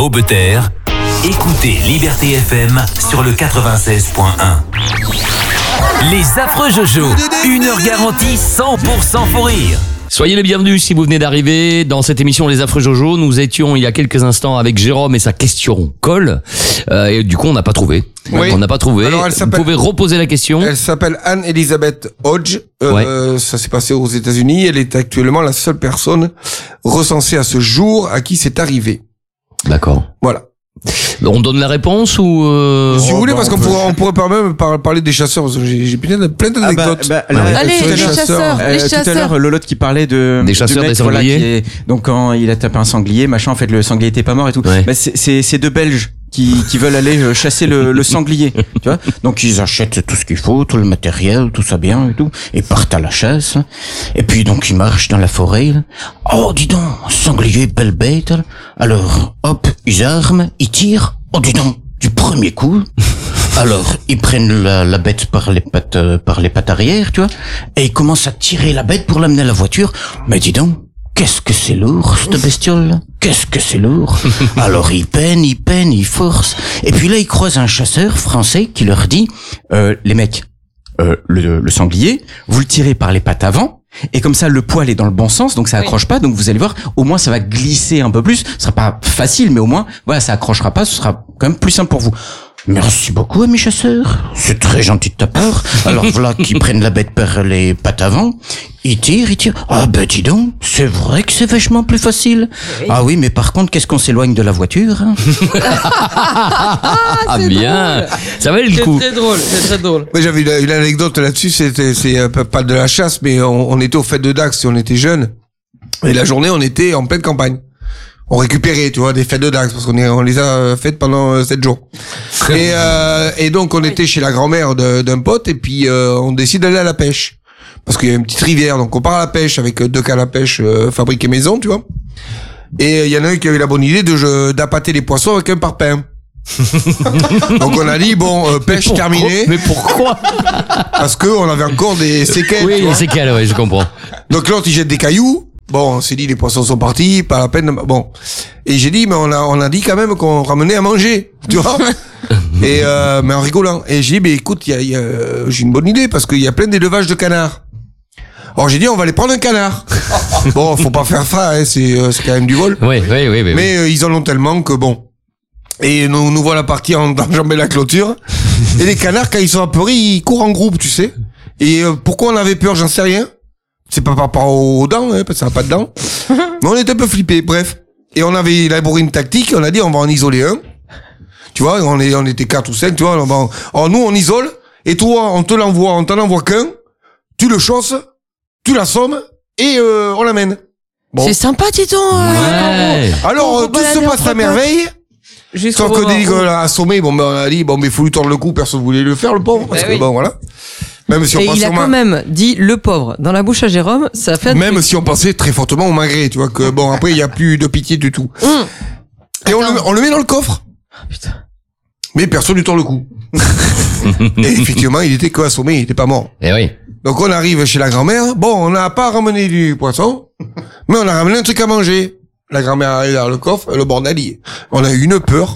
Aubeterre, écoutez Liberté FM sur le 96.1. Les affreux Jojo, 1 heure garantie 100% faux rire. Soyez les bienvenus si vous venez d'arriver dans cette émission Les Affreux Jojo. Nous étions il y a quelques instants avec Jérôme et sa question colle. Et du coup, on n'a pas trouvé. Oui. On n'a pas trouvé. Alors, vous pouvez reposer la question. Elle s'appelle Anne-Elizabeth Hodge. Ouais. Ça s'est passé aux États-Unis. Elle est actuellement la seule personne recensée à ce jour à qui c'est arrivé. D'accord. Voilà. On donne la réponse ou Si vous voulez, parce qu'on pourrait même parler des chasseurs, parce que j'ai plein d'anecdotes. Allez, sur les chasseurs. Tout à l'heure, Lolotte qui parlait des chasseurs, mec, des sangliers. Donc quand il a tapé un sanglier, machin, en fait, le sanglier était pas mort et tout. Ouais. Bah, c'est deux Belges qui veulent aller chasser le sanglier, tu vois. Donc ils achètent tout ce qu'il faut, tout le matériel, tout ça bien et tout, et partent à la chasse. Et puis donc ils marchent dans la forêt. Oh, dis donc, sanglier, belle bête. Alors, hop, ils arment, ils tirent. Oh, dis donc, du premier coup. Alors, ils prennent la bête par les pattes arrière, tu vois, et ils commencent à tirer la bête pour l'amener à la voiture. Mais dis donc, qu'est-ce que c'est lourd, cette bestiole. Qu'est-ce que c'est lourd. Alors, ils peinent, ils forcent. Et puis là, ils croisent un chasseur français qui leur dit, les mecs, le sanglier, vous le tirez par les pattes avant, et comme ça, le poil est dans le bon sens, donc ça accroche pas, donc vous allez voir, au moins ça va glisser un peu plus, ce sera pas facile, mais au moins, voilà, ça accrochera pas, ce sera quand même plus simple pour vous. Merci beaucoup, ami chasseur. C'est très gentil de ta part. Alors voilà qu'ils prennent la bête par les pattes avant. Ils tirent. Ah ben dis donc, c'est vrai que c'est vachement plus facile. Oui. Ah oui, mais par contre, qu'est-ce qu'on s'éloigne de la voiture, hein? Ah bien, ça valait le coup. C'est très drôle. Moi, j'avais une anecdote là-dessus, c'est pas de la chasse, mais on était aux fêtes de Dax, on était jeunes. Et la journée, on était en pleine campagne. On récupérait, tu vois, des fêtes de Dax, parce on les a faites pendant 7 jours. Et donc, on était chez la grand-mère d'un pote, et puis on décide d'aller à la pêche. Parce qu'il y a une petite rivière, donc on part à la pêche avec 2 cannes à pêche fabriquées maison, tu vois. Et il y en a un qui avait la bonne idée d'appâter les poissons avec un parpaing. Donc on a dit pêche terminée. Mais pourquoi? Parce que on avait encore des séquelles. Oui, des séquelles, ouais, je comprends. Donc l'autre il jette des cailloux. Bon, on s'est dit les poissons sont partis, pas la peine. Bon, et j'ai dit mais on a dit quand même qu'on ramenait à manger, tu vois. Et mais en rigolant. Et j'ai dit mais écoute, j'ai une bonne idée parce qu'il y a plein d'élevages de canards. Alors j'ai dit on va aller prendre un canard. Bon, faut pas faire ça, hein, c'est quand même du vol. Oui. Mais ils en ont tellement que bon. Et nous voilà partis enjamber la clôture. Et les canards quand ils sont apeurés, ils courent en groupe, tu sais. Et pourquoi on avait peur, j'en sais rien. C'est pas par rapport aux dents, hein, parce que ça n'a pas de dents. Mais on était un peu flippés, bref. Et on avait élaboré une tactique, on a dit on va en isoler un. Tu vois, on était 4 ou 5, tu vois. Alors nous on isole, et toi on t'en envoie qu'un, tu le chausses, tu l'assommes, et on l'amène. Bon. C'est sympa, Titon. Ouais. Alors tout se passe à merveille. Sauf que dès qu'on l'a assommé, on a dit mais faut lui tordre le cou, personne voulait le faire, le pauvre, parce que bon voilà. Même si on il a quand même dit le pauvre dans la bouche à Jérôme, ça fait même si on pensait très fortement au magret, tu vois que bon après il y a plus de pitié du tout. Et on le met dans le coffre. Oh, putain. Mais personne lui tord le cou. Et effectivement, il était que assommé, il était pas mort. Eh oui. Donc on arrive chez la grand-mère. Bon, on n'a pas ramené du poisson, mais on a ramené un truc à manger. La grand-mère arrive dans le coffre, le bordel, on a eu une peur.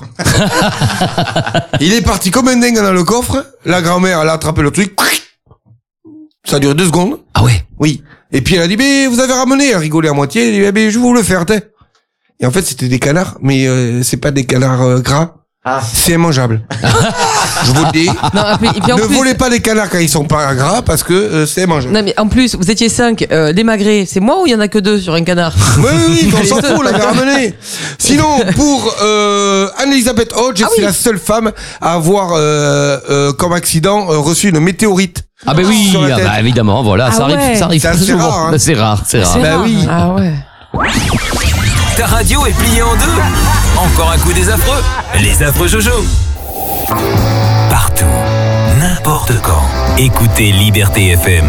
Il est parti comme un dingue dans le coffre. La grand-mère, elle a attrapé le truc. Ça a duré 2 secondes. Ah ouais? Oui. Et puis elle a dit, mais vous avez ramené, elle rigolait à moitié, elle a dit, mais je vais vous le faire, t'es. Et en fait, c'était des canards, mais c'est pas des canards gras. Ah. C'est immangeable. Je vous le dis. Non, et puis en ne plus, volez pas les canards quand ils sont pas gras parce que c'est immangeable. non, mais en plus, vous étiez 5, les magrets, c'est moi ou il y en a que 2 sur un canard? Oui, on s'en fout, on l'avait ramené. Sinon, pour Anne-Elizabeth Hodge, c'est la seule femme à avoir comme accident reçu une météorite. Ah ben oui, évidemment, voilà, ça arrive c'est souvent. rare, hein. C'est rare. Bah oui. Ah ouais. Ta radio est pliée en 2. Encore un coup des affreux. Les affreux Jojo. Partout, n'importe quand. Écoutez Liberté FM.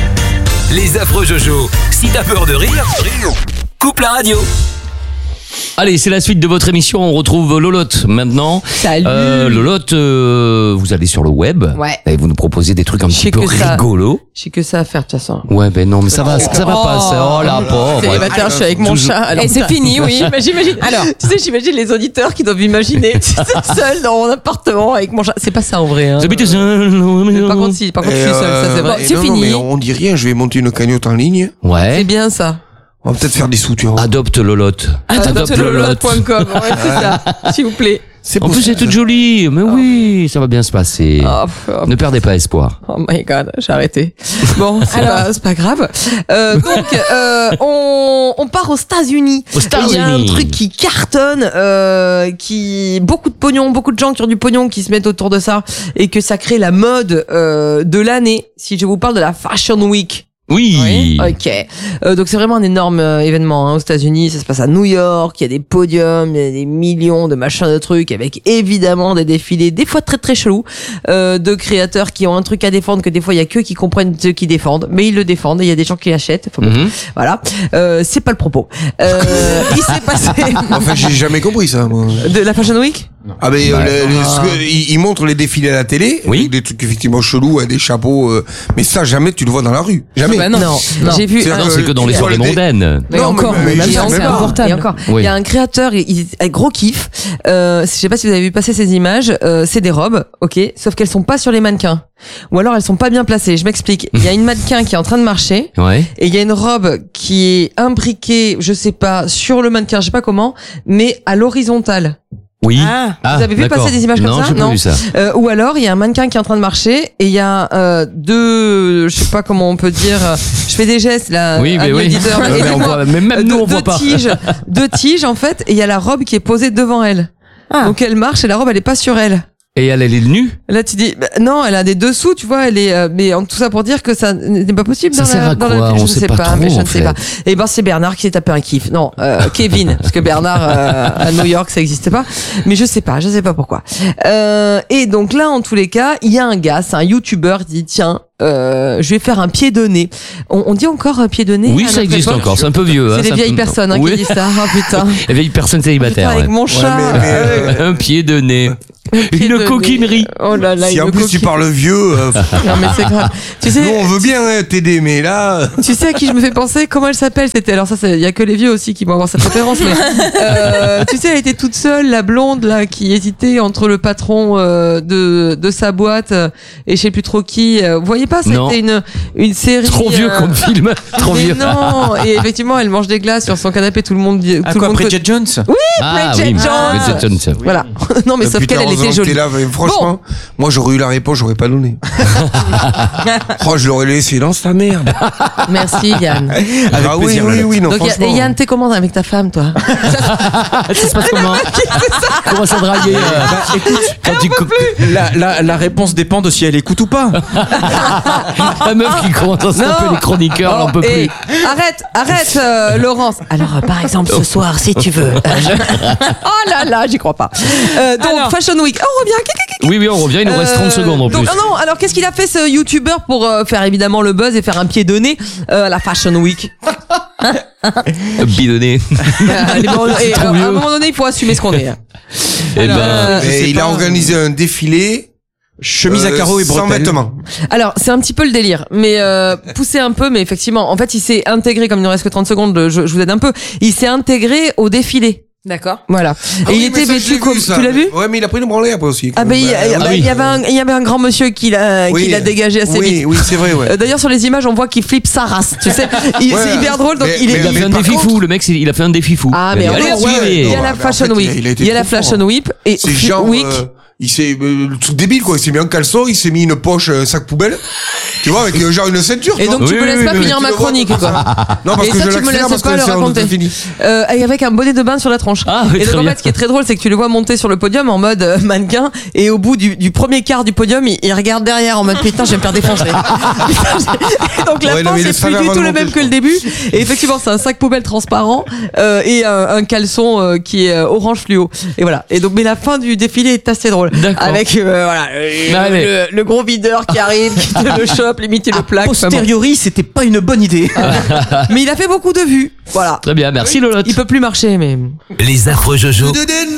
Les affreux Jojo. Si t'as peur de rire, coupe la radio. Allez, c'est la suite de votre émission. On retrouve Lolotte maintenant. Salut. Lolotte, vous allez sur le web. Ouais. Et vous nous proposez des trucs un petit peu rigolos. J'ai que ça à faire de toute façon. Ouais, ben non, mais ça va passer. Oh la pauvre. Célibataire, je suis avec mon Toujours- chat. Alors, Et c'est fini, oui. J'imagine. Alors, tu sais, j'imagine les auditeurs qui doivent imaginer seul dans mon appartement avec mon chat. C'est pas ça en vrai. Hein. Vous habitez seul. Par contre, si, je suis seul, ça c'est vrai. et C'est non, fini. mais on dit rien, je vais monter une cagnotte en ligne. C'est Ouais. bien ça. On va peut-être faire des sous, tu vois. Adopte Lolotte. Adopte Lolotte. Adoptelolotte.com. Ouais, c'est ça. S'il vous plaît. C'est En plus, c'est toute jolie. Mais oui, ça va bien se passer. Oh, Ne perdez pas espoir. oh my god, j'ai arrêté. Bon, c'est pas grave. On part aux États-Unis. Aux États-Unis. Il y a un truc qui cartonne, beaucoup de pognon, beaucoup de gens qui ont du pognon qui se mettent autour de ça et que ça crée la mode de l'année. Si je vous parle de la Fashion Week. Oui. Ok. Donc c'est vraiment un énorme événement aux États-Unis. Ça se passe à New York. Il y a des podiums, il y a des millions de machins de trucs avec évidemment des défilés, des fois très très chelous, de créateurs qui ont un truc à défendre que des fois il y a que qui comprennent ce qu'ils défendent, mais ils le défendent. Et il y a des gens qui l'achètent. Enfin, bon, voilà. C'est pas le propos. Il s'est passé Enfin, j'ai jamais compris ça, moi. de la Fashion Week. Ah ben ils montrent les défilés à la télé, Oui. avec des trucs effectivement chelous, des chapeaux, mais ça jamais tu le vois dans la rue, jamais. Bah non. J'ai vu. C'est-à-dire Non, c'est que dans les tu vois soirées le dé- mondaines. Mais Non, encore, mais même jamais. ça, c'est Et inconfortable. Et encore, Oui. il y a un créateur, un gros kiff. Je sais pas si vous avez vu passer ces images. C'est des robes, ok, sauf qu'elles sont pas sur les mannequins, ou alors elles sont pas bien placées. Je m'explique. Il y a une mannequin qui est en train de marcher, Ouais. et il y a une robe qui est imbriquée, je sais pas, sur le mannequin, je sais pas comment, mais à l'horizontale. Oui. Ah. Vous avez vu d'accord. passer des images comme non, ça? j'ai pas Non. vu ça. Ou alors il y a un mannequin qui est en train de marcher et il y a deux, je sais pas comment on peut dire. Je fais des gestes là. Oui, mais ami oui. auditeur, Ouais, mais on aidez-moi. voit- mais même nous, on voit pas. Deux tiges en fait, et il y a la robe qui est posée devant elle. Ah. Donc elle marche et la robe elle est pas sur elle. Et elle est nue. Là tu dis bah, non, elle a des dessous, tu vois, elle est mais tout ça pour dire que ça n'est pas possible Ça dans sert la à dans quoi? la On je sait sais pas trop, mais je en ne sais fait. pas. Et ben c'est Bernard qui s'est tapé un kiff. Non, Kevin parce que Bernard à New York ça existait pas, mais je sais pas pourquoi. Et donc là en tous les cas, il y a un gars, c'est un YouTuber, il dit tiens, je vais faire un pied de nez. On dit encore un pied de nez? Oui, à ça notre existe époque encore. C'est un peu vieux. C'est hein, des ça vieilles peut- personnes hein, Oui. qui disent ça. Oh putain. Les vieilles personnes Putain, célibataires. avec ouais. mon chat. Un pied de nez. pied de Une nez. coquinerie. Oh là là. Si une en plus tu coquine- parles vieux, Non mais c'est grave. Tu nous sais, on veut bien t'aider, mais là, tu sais à qui je me fais penser? Comment elle s'appelle? C'était alors ça, il y a que les vieux aussi qui vont avoir cette référence. Mais tu sais, elle était toute seule, la blonde là, qui hésitait entre le patron de sa boîte et je sais plus trop qui. Vous voyez pas? Non. C'était une série. Trop vieux comme film. Trop mais vieux. non. Et effectivement, elle mange des glaces sur son canapé. Tout le monde dit. Ah tout quoi, le monde Bridget Jones? Ah Bridget oui, Jones. Bridget Jones. Voilà. Non mais sauf putain, qu'elle, elle heureusement était que t'es jolie. là, mais franchement, moi j'aurais eu la réponse, j'aurais pas donné. Oh, je l'aurais laissé dans sa merde. Merci Yann. Ah oui, plaisir, oui, Lolotte. oui, non, Donc franchement. et Yann, t'es comment avec ta femme, toi? Ça se passe comment? Comment ça draguer quand tu La réponse dépend de si elle écoute ou pas. la meuf qui commence à se Non. taper les chroniqueurs, elle en peut Eh, plus. arrête, Laurence. Alors, par exemple, ce soir, si tu veux. Oh là là, j'y crois pas. Donc, Alors. Fashion Week. Oh, on revient. Oui, on revient, il nous reste 30 secondes en plus. Donc, non, alors qu'est-ce qu'il a fait ce YouTuber pour faire évidemment le buzz et faire un pied de nez à la Fashion Week? Bidonné. À un moment donné, il faut assumer ce qu'on est. Eh ben, Mais sais il a pas. organisé un défilé. Chemise à carreaux et sans bretelles. vêtements. Alors, c'est un petit peu le délire, mais poussé un peu, mais effectivement, en fait, il s'est intégré, comme il ne reste que 30 secondes, je vous aide un peu, il s'est intégré au défilé. D'accord. Voilà. Ah et oui, il était mais ça, je vêtu l'ai comme... vu, ça. Tu l'as vu? Ouais, mais il a pris le branlé après aussi. Ah ben, il y avait un grand monsieur qui l'a dégagé assez oui, vite. Oui, c'est vrai, ouais. D'ailleurs, sur les images, on voit qu'il flippe sa race. Tu sais, Ouais, c'est hyper drôle. Donc, mais- il est. il a mais fait un par défi contre- fou, le mec, il a fait un défi fou. Ah, mais allez, encore, suivez. ouais, il y a non, la mais Fashion en fait, Week. il a été Il y a la trop fort, Fashion Week et C'est genre, Week. il s'est, le truc débile, quoi. Il s'est mis un caleçon, il s'est mis une poche, sac poubelle. Tu vois, avec genre une ceinture. Et tu donc, vois. tu me Oui, laisses oui, pas oui, finir tu ma le vois. chronique, quoi. Non, parce Et que ça, je tu me l'accélère laisses parce pas que le c'est raconter. fini. Avec un bonnet de bain sur la tronche. Ah, oui, et donc très en bien. fait, ce qui est très drôle, c'est que tu le vois monter sur le podium en mode mannequin, et au bout du premier quart du podium, il regarde derrière en mode putain, je vais me faire défoncer. Et donc la Ouais, non, fin, mais il c'est le savait plus du avant tout de le même monter, que le début. Et effectivement, c'est un sac poubelle transparent et un caleçon qui est orange fluo. Et voilà. Et donc, mais la fin du défilé est assez drôle. drôle. D'accord. Avec le gros videur qui arrive, qui te le chope, limite il le plaque. Posteriori, c'était pas une bonne idée. Mais il a fait beaucoup de vues. Voilà. Très bien, merci Lolotte. Il peut plus marcher, mais. Les affreux Jojo.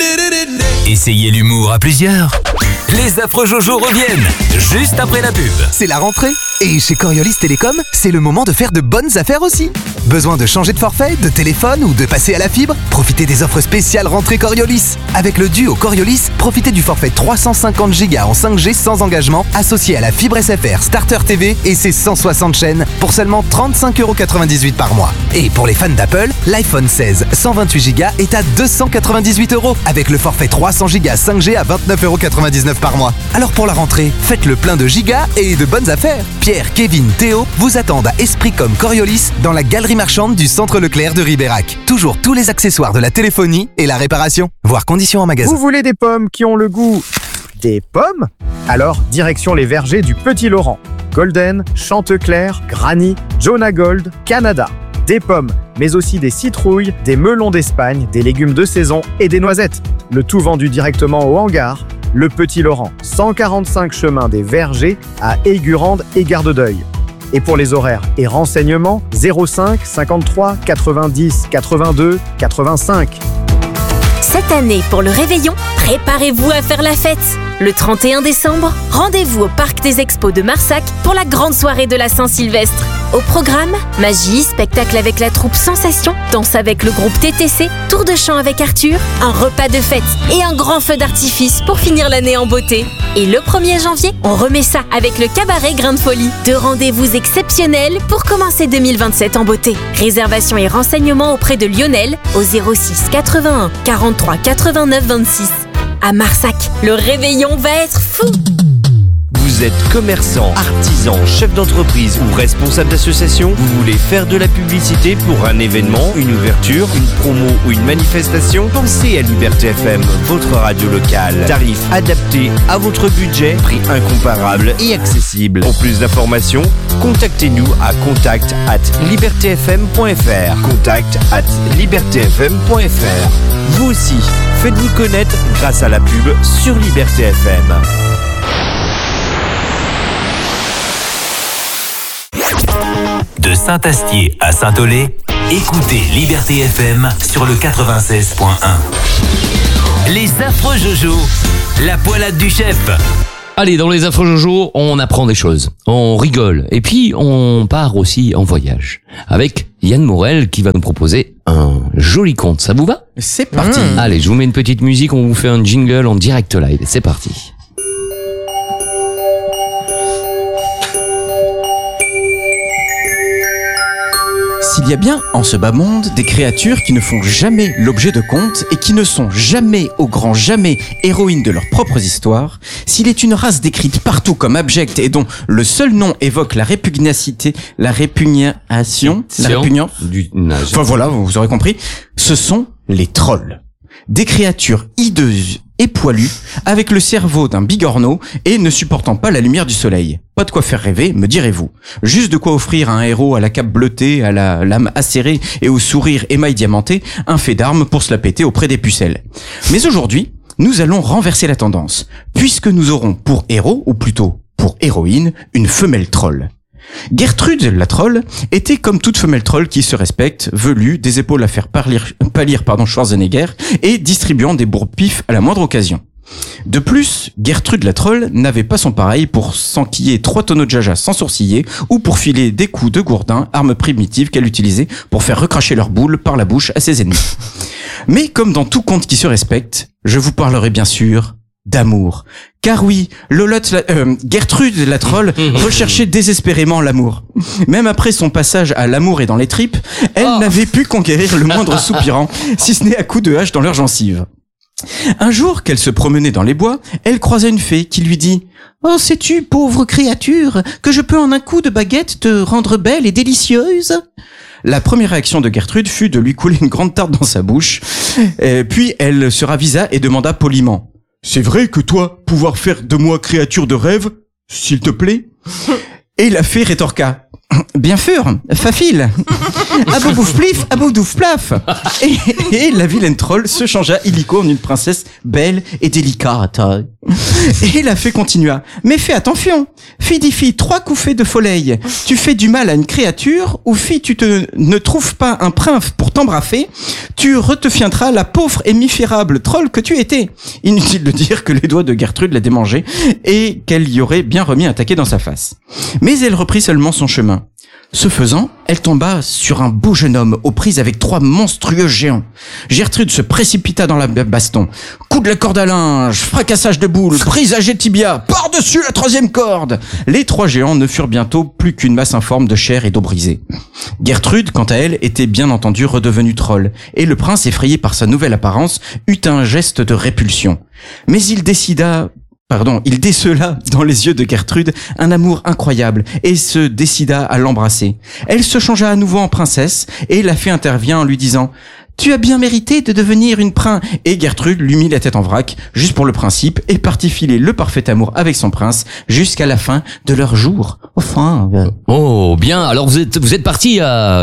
Essayez l'humour à plusieurs. Les affreux Jojo reviennent juste après la pub. C'est la rentrée et chez Coriolis Télécom, c'est le moment de faire de bonnes affaires aussi. Besoin de changer de forfait, de téléphone ou de passer à la fibre? Profitez des offres spéciales rentrée Coriolis. Avec le duo Coriolis, profitez du forfait 350 Go en 5G sans engagement associé à la fibre SFR Starter TV et ses 160 chaînes pour seulement 35,98€ par mois. Et pour les fans d'Apple, l'iPhone 16 128 Go est à 298€ avec le forfait 300 Go 5G à 29,99€ par mois. Alors pour la rentrée, faites le plein de gigas et de bonnes affaires. Pierre, Kevin, Théo vous attendent à Esprit comme Coriolis dans la galerie marchande du centre Leclerc de Ribérac. Toujours tous les accessoires de la téléphonie et la réparation. Voir conditions en magasin. Vous voulez des pommes qui ont le goût des pommes? Alors, direction les vergers du Petit Laurent. Golden, Chantecler, Granny, Jonah Gold, Canada. Des pommes, mais aussi des citrouilles, des melons d'Espagne, des légumes de saison et des noisettes. Le tout vendu directement au hangar. Le Petit Laurent, 145 chemin des Vergers à Aigurande et Gardedeuil. Et pour les horaires et renseignements, 05 53 90 82 85. Cette année, pour le réveillon, préparez-vous à faire la fête. Le 31 décembre, rendez-vous au Parc des Expos de Marsac pour la grande soirée de la Saint-Sylvestre. Au programme, magie, spectacle avec la troupe Sensation, danse avec le groupe TTC, tour de chant avec Arthur, un repas de fête et un grand feu d'artifice pour finir l'année en beauté. Et le 1er janvier, on remet ça avec le cabaret Grain de Folie. Deux rendez-vous exceptionnels pour commencer 2027 en beauté. Réservation et renseignements auprès de Lionel au 06 81 43 89 26. À Marsac, le réveillon va être fou! Vous êtes commerçant, artisan, chef d'entreprise ou responsable d'association? Vous voulez faire de la publicité pour un événement, une ouverture, une promo ou une manifestation? Pensez à Liberté FM, votre radio locale. Tarif adapté à votre budget, prix incomparable et accessible. Pour plus d'informations, contactez-nous à contact@libertfm.fr. contact@libertfm.fr. Vous aussi, faites-vous connaître grâce à la pub sur Liberté FM. De Saint-Astier à Saint-Olé, écoutez Liberté FM sur le 96.1. Les affreux Jojo, la poilade du chef. Allez, dans les affreux Jojo, on apprend des choses, on rigole, et puis on part aussi en voyage avec Yann Morel qui va nous proposer un joli conte. Ça vous va? C'est parti. Allez, je vous mets une petite musique, on vous fait un jingle en direct live. C'est parti. S'il y a bien en ce bas monde des créatures qui ne font jamais l'objet de contes et qui ne sont jamais au grand jamais héroïnes de leurs propres histoires, s'il est une race décrite partout comme abjecte et dont le seul nom évoque la répugnance, enfin voilà, vous aurez compris, ce sont les trolls. Des créatures hideuses et poilues, avec le cerveau d'un bigorneau et ne supportant pas la lumière du soleil. Pas de quoi faire rêver, me direz-vous. Juste de quoi offrir à un héros à la cape bleutée, à la lame acérée et au sourire émail diamanté, un fait d'armes pour se la péter auprès des pucelles. Mais aujourd'hui, nous allons renverser la tendance, puisque nous aurons pour héros, ou plutôt pour héroïne, une femelle troll. Gertrude la troll était comme toute femelle troll qui se respecte, velue, des épaules à faire pâlir Schwarzenegger et distribuant des bourre-pifs à la moindre occasion. De plus, Gertrude la troll n'avait pas son pareil pour s'enquiller 3 tonneaux de jaja sans sourciller ou pour filer des coups de gourdin, arme primitive qu'elle utilisait pour faire recracher leur boule par la bouche à ses ennemis. Mais comme dans tout conte qui se respecte, je vous parlerai bien sûr d'amour. Car oui, Gertrude la troll recherchait désespérément l'amour. Même après son passage à l'amour et dans les tripes, elle n'avait pu conquérir le moindre soupirant, si ce n'est à coups de hache dans leurs gencives. Un jour qu'elle se promenait dans les bois, elle croisa une fée qui lui dit « Oh, sais-tu, pauvre créature, que je peux en un coup de baguette te rendre belle et délicieuse ?» La première réaction de Gertrude fut de lui couler une grande tarte dans sa bouche, puis elle se ravisa et demanda poliment « C'est vrai que toi, pouvoir faire de moi créature de rêve, s'il te plaît ?» Et la fée rétorqua « Bien sûr, facile. Aboubouf plif, aboudouf plaf. » Et la vilaine troll se changea illico en une princesse belle et délicate. Et la fée continua. Mais fais attention. Fille dit fille, 3 coups de foleil. Tu fais du mal à une créature, ou fille, ne trouves pas un prince pour t'embrasser, tu redeviendras la pauvre et misérable troll que tu étais. Inutile de dire que les doigts de Gertrude la démangeaient et qu'elle y aurait bien remis un taquet dans sa face. Mais elle reprit seulement son chemin. Ce faisant, elle tomba sur un beau jeune homme aux prises avec 3 monstrueux géants. Gertrude se précipita dans la baston. Coup de la corde à linge, fracassage de boules, brisage des tibias, par-dessus la 3e corde. Les 3 géants ne furent bientôt plus qu'une masse informe de chair et d'eau brisée. Gertrude, quant à elle, était bien entendu redevenue troll, et le prince, effrayé par sa nouvelle apparence, eut un geste de répulsion. Mais il décela dans les yeux de Gertrude un amour incroyable et se décida à l'embrasser. Elle se changea à nouveau en princesse et la fée intervient en lui disant « Tu as bien mérité de devenir une prince » et Gertrude lui mit la tête en vrac, juste pour le principe, et partit filer le parfait amour avec son prince jusqu'à la fin de leur jour. Enfin... Oh, bien. Alors vous êtes parti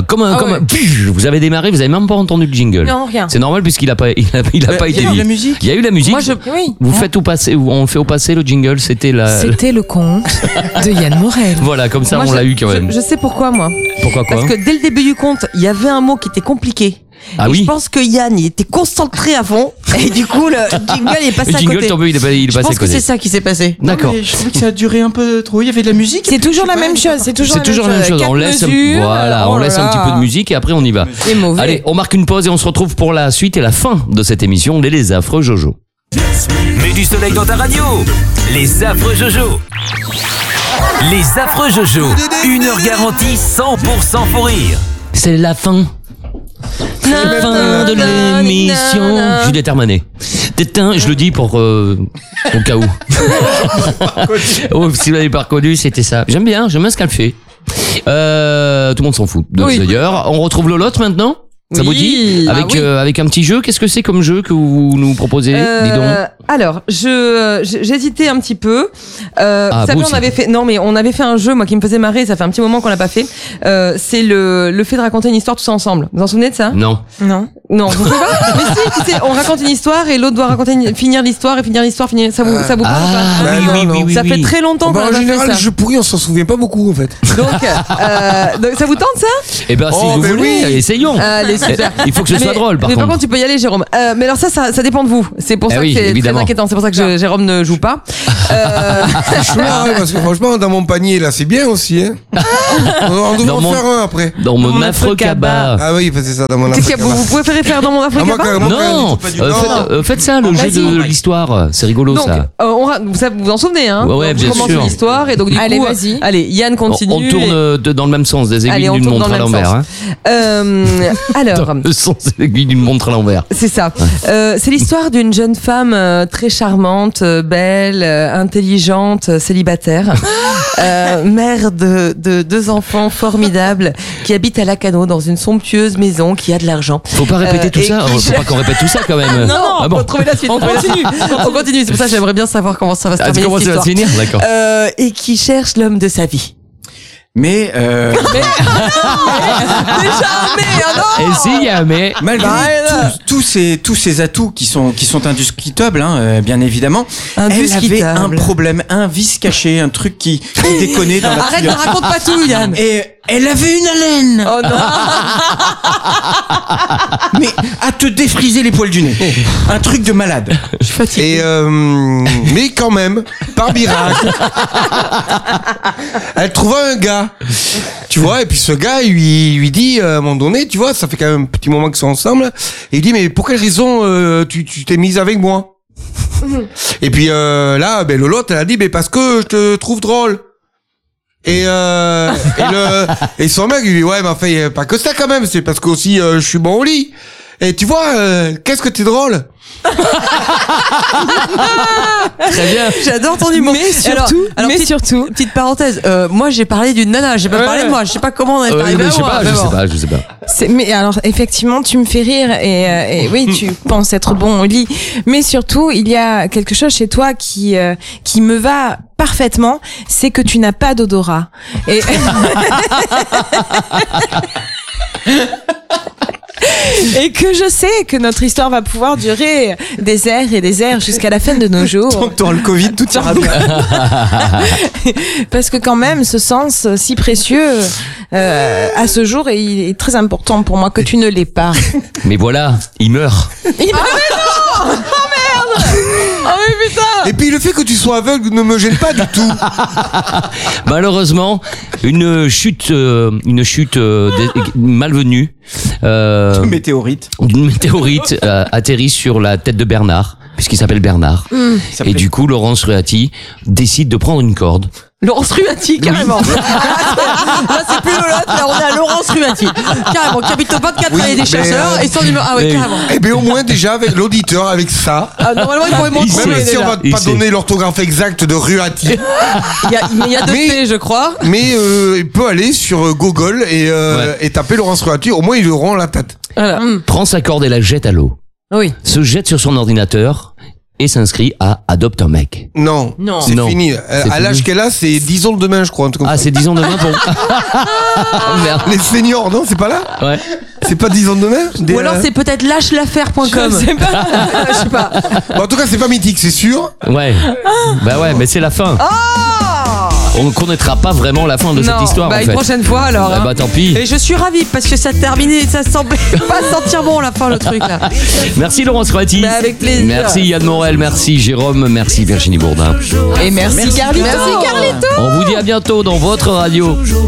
vous avez démarré, vous avez même pas entendu le jingle. Non, rien. C'est normal puisqu'il a pas été dit. Il y a eu la musique. Il y a eu la musique. Moi, oui. Vous faites au passé, on fait au passé le jingle, c'était le conte de Yann Morel. Voilà, comme ça Moi, on l'a eu quand même. Je sais pourquoi, moi. Pourquoi quoi? Parce que dès le début du conte, il y avait un mot qui était compliqué. Ah et oui. Je pense que Yann, il était concentré à fond. Et du coup, le jingle est passé Le à jingle côté. tombé, il est passé à côté. Je pense que c'est ça qui s'est passé. D'accord. Je trouvais que ça a duré un peu trop. Il y avait de la musique. C'est toujours la même chose. C'est toujours la même chose. On laisse, un petit peu de musique et après on y va. C'est mauvais. Allez, on marque une pause et on se retrouve pour la suite et la fin de cette émission Les Affreux Jojo. Mets du soleil dans ta radio. Les Affreux Jojo. Les Affreux Jojo. 1 heure garantie 100% pour rire. C'est la fin. C'est la fin de l'émission. Juliette Armanet. Je le dis pour au cas où. Oh, si vous l'avez pas reconnu, c'était ça. J'aime bien ce qu'elle fait. Tout le monde s'en fout. D'ailleurs, on retrouve Lolotte maintenant. Ça vous dit avec un petit jeu. Qu'est-ce que c'est comme jeu que vous nous proposez? Dis donc. Alors, j'hésitais un petit peu. Vous savez, on avait fait un jeu, moi, qui me faisait marrer. Ça fait un petit moment qu'on l'a pas fait. C'est le fait de raconter une histoire tous ensemble. Vous en souvenez de ça? Non. Non, vous pouvez pas? Mais si, tu sais, on raconte une histoire et l'autre doit finir l'histoire. Ça vous parle pas? oui. Ça fait très longtemps qu'on a en pas fait général, ça. les jeux pourris, on s'en souvient pas beaucoup, en fait. Donc ça vous tente, ça? Eh ben, si vous voulez, essayons. Allez, super. Il faut que ce soit drôle, par contre. Mais par contre. contre, tu peux y aller, Jérôme. Mais alors ça dépend de vous. C'est pour ça que c'est très inquiétant. C'est pour ça que Jérôme ne joue pas. Parce que franchement, dans mon panier, là, c'est bien aussi, hein. On devrait en faire un après. Dans mon afro-cabas. Ah oui, c'est ça, dans mon afro-cabas. Vous préférez faire dans mon afro-cabas? Non, faites ça, le jeu de l'histoire. C'est rigolo, ça. Vous en souvenez, hein? Ouais, bien sûr. On commence l'histoire et donc du coup, vas-y. Allez, Yann continue. On tourne dans le même sens, des aiguilles d'une montre à l'envers. Alors, le sens des aiguilles d'une montre à l'envers. C'est ça. C'est l'histoire d'une jeune femme très charmante, belle, intelligente, célibataire, mère de 2 enfants formidables qui habite à Lacanau dans une somptueuse maison qui a de l'argent. Faut pas répéter tout ça. Faut pas qu'on répète tout ça quand même. Non, faut trouver la suite. On continue. C'est pour ça que j'aimerais bien savoir comment ça va se terminer. Comment ça va se finir, d'accord. Et qui cherche l'homme de sa vie. Mais Et si, mais malgré tous ces atouts qui sont indiscutables, hein, bien évidemment, elle avait un problème, un vice caché, un truc qui déconnait dans la Arrête, ne raconte pas tout, Yann. Et elle avait une haleine. Oh non. Mais à te défriser les poils du nez. Un truc de malade. Je suis fatigué. Et mais quand même, par miracle, elle trouva un gars. Tu vois, et puis ce gars, il lui dit à un moment donné, tu vois, ça fait quand même un petit moment qu'ils sont ensemble, et il dit mais pour quelle raison tu t'es mise avec moi? Et puis là, l'autre, elle a dit mais parce que je te trouve drôle. Et son mec il dit ouais mais enfin pas que ça quand même, c'est parce que aussi je suis bon au lit. Et tu vois qu'est-ce que t'es drôle. très bien. J'adore ton humour. Mais surtout, petite parenthèse. Moi, j'ai parlé d'une nana. J'ai pas parlé de moi. Je sais pas comment on est arrivé à moi. Je sais pas. Mais alors, effectivement, tu me fais rire et oui, tu penses être bon au lit. Mais surtout, il y a quelque chose chez toi qui me va parfaitement. C'est que tu n'as pas d'odorat. Et Et que je sais que notre histoire va pouvoir durer des heures et des heures jusqu'à la fin de nos jours. Tant que t'auras le Covid, tout ira bien. Parce que quand même, ce sens si précieux à ce jour, et il est très important pour moi que tu ne l'aies pas. Mais voilà, il meurt. Il meurt. Oh merde. Oh mais putain. Et puis le fait que tu sois aveugle ne me gêne pas du tout. Malheureusement, une chute malvenue. Une météorite. Une météorite atterrit sur la tête de Bernard, puisqu'il s'appelle Bernard. Et du coup, Laurence Ruati décide de prendre une corde. Laurence Ruati, carrément. Là, c'est plus Lolotte, là, on est à Laurence Ruati. Carrément, qui habite au 24 allée des chasseurs et son numéro. Ah ouais, carrément. Eh bien, au moins, déjà, avec l'auditeur, avec ça. Normalement, il pourrait montrer. Même si on va pas donner l'orthographe exacte de Ruati. Il y a deux T, je crois. Mais il peut aller sur Google et taper Laurence Ruati. Au moins, il le rend la tête. Voilà. Prend sa corde et la jette à l'eau. Oui. Se jette sur son ordinateur et s'inscrit à Adopte un mec. Non, c'est fini. À l'âge qu'elle a, c'est 10 ans de demain, je crois. C'est 10 ans de demain pour... Merde. Les seniors, non, c'est pas là? Ouais. C'est pas 10 ans de demain? Ou alors c'est peut-être lâchelaffaire.com. Je sais pas. Je sais pas. Bon, en tout cas, c'est pas mythique, c'est sûr. Ouais. Bah ouais, mais c'est la fin. On ne connaîtra pas vraiment la fin de cette histoire, en fait. Une prochaine fois, alors. Bah tant pis. Et je suis ravie parce que ça terminé, ça semblait pas sentir bon la fin, le truc là. Merci Laurence Ruati. Bah, avec plaisir. Merci Yann Morel, merci Jérôme, merci Virginie Bourdin. Et merci Carlito. On vous dit à bientôt dans votre radio.